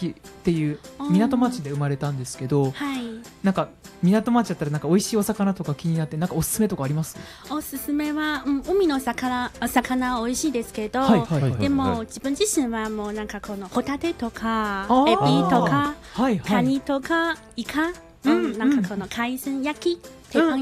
崎っていう港町で生まれたんですけど、 はい。 なんか港町だったらなんか美味しいお魚とか気になって、なんかおすすめとかあります？ おすすめは、海の魚美味しいですけど、 はいはいはい。 でも自分自身はもうなんかこのホタテとかあーエビとかはいはい。 カニとかイカ、なんかこの海鮮焼き、鉄板